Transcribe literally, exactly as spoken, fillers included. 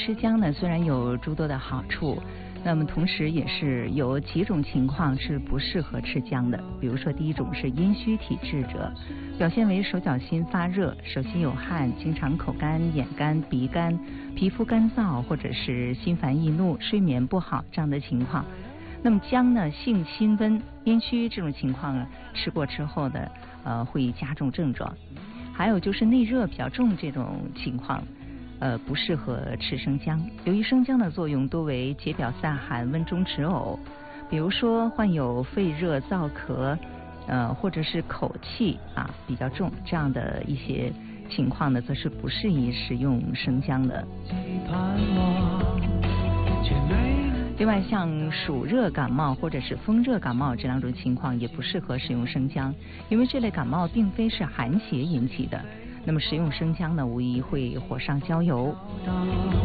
吃姜呢，虽然有诸多的好处，那么同时也是有几种情况是不适合吃姜的。比如说，第一种是阴虚体质者，表现为手脚心发热、手心有汗、经常口干、眼干、鼻干、皮肤干燥，或者是心烦易怒、睡眠不好这样的情况。那么姜呢，性辛温，阴虚这种情况呢，吃过之后的呃会加重症状。还有就是内热比较重这种情况，呃不适合吃生姜。由于生姜的作用多为解表散寒、温中止呕，比如说患有肺热燥咳，呃或者是口气啊比较重这样的一些情况呢，则是不适宜食用生姜的。另外，像暑热感冒或者是风热感冒这两种情况，也不适合使用生姜，因为这类感冒并非是寒邪引起的。那么食用生姜呢，无疑会火上浇油。